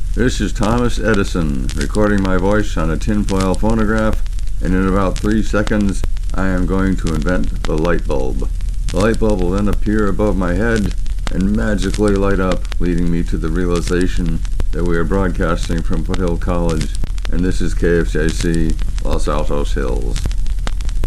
This is Thomas Edison, recording my voice on a tinfoil phonograph, and in about 3 seconds I am going to invent the light bulb. The light bulb will then appear above my head and magically light up, leading me to the realization that we are broadcasting from Foothill College, and this is KFJC Los Altos Hills.